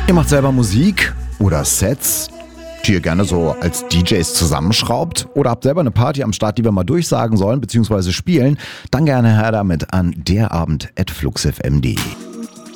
Ihr macht selber Musik oder Sets, die ihr gerne so als DJs zusammenschraubt oder habt selber eine Party am Start, die wir mal durchsagen sollen bzw. spielen, dann gerne her damit an derabend@fluxfm.de.